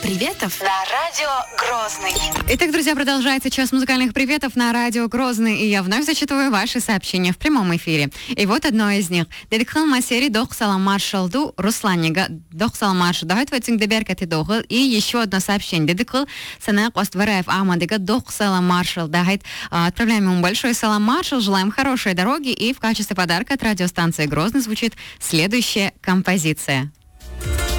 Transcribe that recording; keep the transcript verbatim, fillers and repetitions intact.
приветов на радио Грозный. Итак, друзья, продолжается час музыкальных приветов на радио Грозный, и я вновь зачитываю ваши сообщения в прямом эфире. И вот одно из них. Дедикхан Масери дох салам маршалду Русланига дох салам маршал. Давайте ватсинг деберкати дохл. И еще одно сообщение. Дедикл Санак Оствараев Амадига дох салам маршал. Давайте отправляем ему большой салам маршал. Желаем хорошей дороги. И в качестве подарка от радиостанции Грозный звучит следующая композиция.